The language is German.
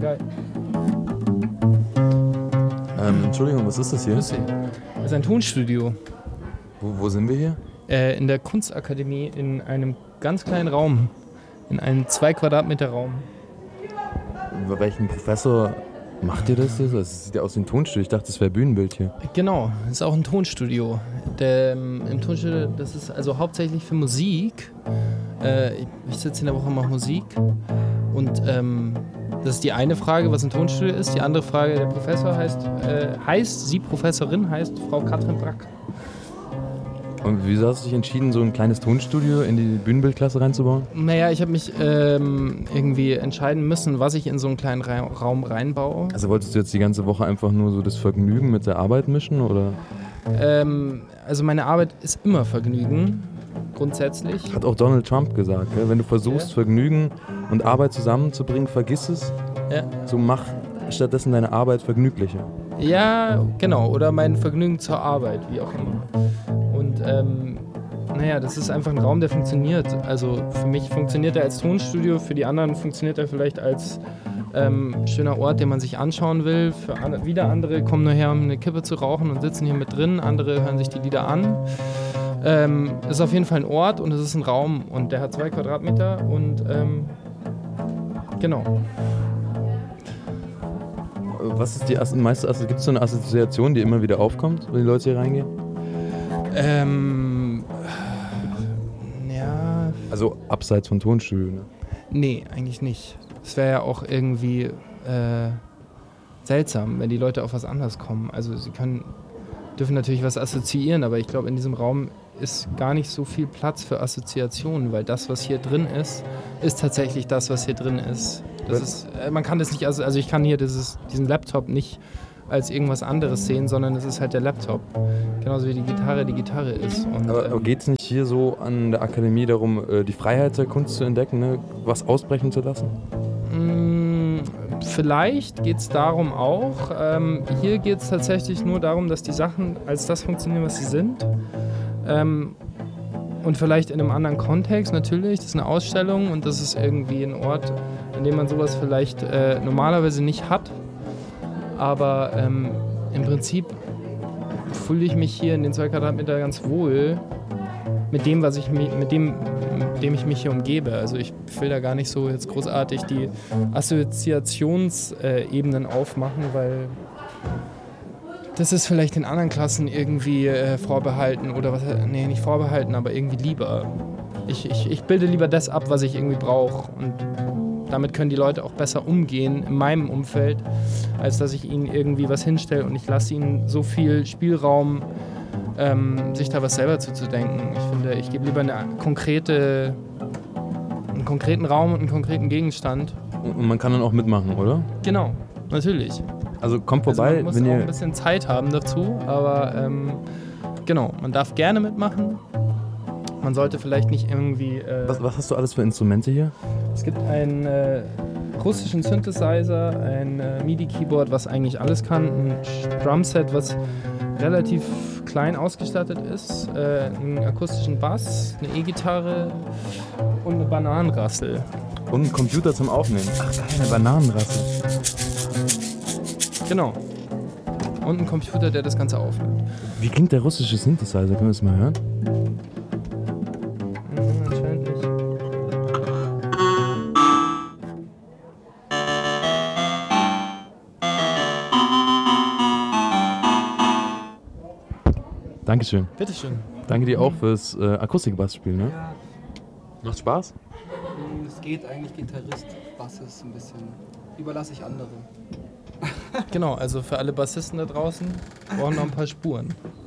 geil. Entschuldigung, was ist das hier? Das ist ein Tonstudio. Wo sind wir hier? In der Kunstakademie in einem ganz kleinen Raum. In einem 2 Quadratmeter Raum. Über welchen Professor macht ihr das hier? Das sieht ja aus wie ein Tonstudio. Ich dachte, das wäre Bühnenbild hier. Genau, das ist auch ein Tonstudio. Im Tonstudio, das ist also hauptsächlich für Musik. Ich sitze in der Woche und mache Musik. Und das ist die eine Frage, was ein Tonstudio ist. Die andere Frage, der Professor sie Professorin heißt Frau Katrin Brack. Und wieso hast du dich entschieden, so ein kleines Tonstudio in die Bühnenbildklasse reinzubauen? Naja, ich habe mich irgendwie entscheiden müssen, was ich in so einen kleinen Raum reinbaue. Also wolltest du jetzt die ganze Woche einfach nur so das Vergnügen mit der Arbeit mischen, oder? Also meine Arbeit ist immer Vergnügen, grundsätzlich. Hat auch Donald Trump gesagt, gell? Wenn du versuchst, Vergnügen und Arbeit zusammenzubringen, vergiss es. Ja. So mach stattdessen deine Arbeit vergnüglicher. Ja, genau. Oder mein Vergnügen zur Arbeit, wie auch immer. Und naja, das ist einfach ein Raum, der funktioniert. Also für mich funktioniert er als Tonstudio, für die anderen funktioniert er vielleicht als schöner Ort, den man sich anschauen will. Wieder andere kommen nur her, um eine Kippe zu rauchen und sitzen hier mit drin. Andere hören sich die Lieder an. Es ist auf jeden Fall ein Ort und es ist ein Raum und der hat 2 Quadratmeter und genau. Was ist die meiste, also gibt es so eine Assoziation, die immer wieder aufkommt, wenn die Leute hier reingehen? Ja. Also abseits von Tonstudio, ne? Nee, eigentlich nicht. Es wäre ja auch irgendwie seltsam, wenn die Leute auf was anderes kommen. Also sie dürfen natürlich was assoziieren, aber ich glaube, in diesem Raum ist gar nicht so viel Platz für Assoziationen, weil das, was hier drin ist tatsächlich das, was hier drin ist. Man kann das nicht, also ich kann hier diesen Laptop nicht als irgendwas anderes sehen, sondern es ist halt der Laptop. Genauso wie die Gitarre ist. Und, aber geht es nicht hier so an der Akademie darum, die Freiheit der Kunst zu entdecken, ne? Was ausbrechen zu lassen? Vielleicht geht es darum auch. Hier geht es tatsächlich nur darum, dass die Sachen als das funktionieren, was sie sind. Und vielleicht in einem anderen Kontext natürlich. Das ist eine Ausstellung und das ist irgendwie ein Ort, an dem man sowas vielleicht normalerweise nicht hat. Aber im Prinzip fühle ich mich hier in den 2 Quadratmeter ganz wohl mit dem, mit dem ich mich hier umgebe. Also ich will da gar nicht so jetzt großartig die Assoziationsebenen aufmachen, weil das ist vielleicht in anderen Klassen irgendwie vorbehalten oder was, nee, nicht vorbehalten, aber irgendwie lieber. Ich bilde lieber das ab, was ich irgendwie brauche und damit können die Leute auch besser umgehen in meinem Umfeld, als dass ich ihnen irgendwie was hinstelle und ich lasse ihnen so viel Spielraum, sich da was selber zuzudenken. Ich finde, ich gebe lieber einen konkreten Raum und einen konkreten Gegenstand. Und man kann dann auch mitmachen, oder? Genau, natürlich. Also kommt vorbei, man muss wenn auch ihr ein bisschen Zeit haben dazu, aber genau, man darf gerne mitmachen. Man sollte vielleicht nicht irgendwie... Was hast du alles für Instrumente hier? Es gibt einen russischen Synthesizer, ein MIDI-Keyboard, was eigentlich alles kann, ein Drumset, was relativ klein ausgestattet ist, einen akustischen Bass, eine E-Gitarre und eine Bananenrassel. Und einen Computer zum Aufnehmen. Ach, keine Bananenrassel. Genau. Und ein Computer, der das Ganze aufnimmt. Wie klingt der russische Synthesizer? Können wir das mal hören? Anscheinend nicht. Dankeschön. Bitteschön. Danke dir auch fürs Akustikbassspiel, ne? Ja, Macht Spaß? es geht eigentlich Gitarrist, Bass ist ein bisschen, überlasse ich anderen. Genau, also für alle Bassisten da draußen brauchen noch ein paar Spuren.